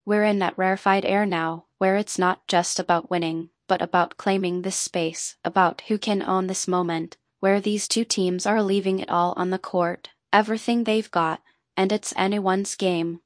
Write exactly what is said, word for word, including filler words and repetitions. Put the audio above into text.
We're in that rarefied air now, where it's not just about winning, but about claiming this space, about who can own this moment, where these two teams are leaving it all on the court, everything they've got, and it's anyone's game.